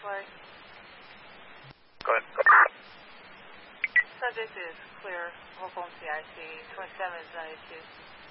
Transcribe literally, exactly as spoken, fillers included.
flight. Go ahead. Subject is clear. Local C I C. twenty-seven is ninety-two.